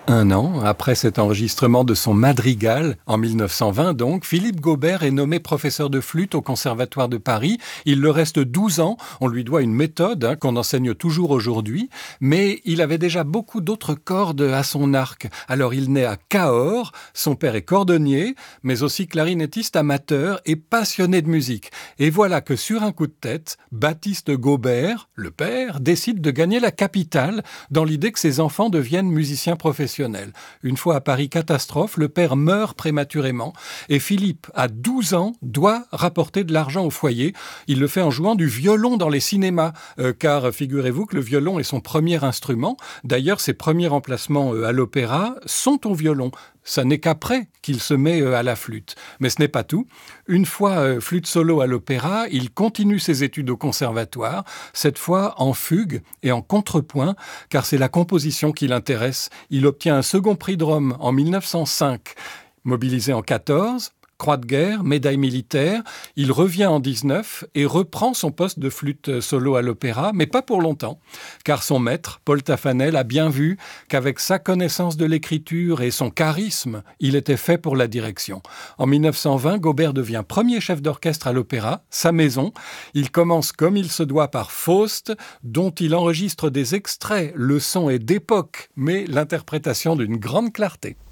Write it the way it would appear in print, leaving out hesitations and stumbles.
Un an après cet enregistrement de son madrigal, en 1920 donc, Philippe Gaubert est nommé professeur de flûte au Conservatoire de Paris. Il le reste 12 ans. On lui doit une méthode qu'on enseigne toujours aujourd'hui. Mais il avait déjà beaucoup d'autres cordes à son arc. Alors il naît à Cahors. Son père est cordonnier, mais aussi clarinettiste amateur et passionné de musique. Et voilà que sur un coup de tête, Baptiste Gaubert, le père, décide de gagner la capitale dans l'idée que ses enfants deviennent musiciens professionnels. Une fois à Paris, catastrophe, le père meurt prématurément et Philippe, à 12 ans, doit rapporter de l'argent au foyer. Il le fait en jouant du violon dans les cinémas, car figurez-vous que le violon est son premier instrument. D'ailleurs, ses premiers remplacements à l'opéra sont au violon. Ça n'est qu'après qu'il se met à la flûte. Mais ce n'est pas tout. Une fois flûte solo à l'opéra, il continue ses études au conservatoire, cette fois en fugue et en contrepoint, car c'est la composition qui l'intéresse. Il obtient un second prix de Rome en 1905. Mobilisé en 14, croix de guerre, médaille militaire, il revient en 19 et reprend son poste de flûte solo à l'opéra, mais pas pour longtemps, car son maître, Paul Taffanel, a bien vu qu'avec sa connaissance de l'écriture et son charisme, il était fait pour la direction. En 1920, Gaubert devient premier chef d'orchestre à l'opéra, sa maison. Il commence comme il se doit par Faust, dont il enregistre des extraits. Le son est d'époque, mais l'interprétation d'une grande clarté.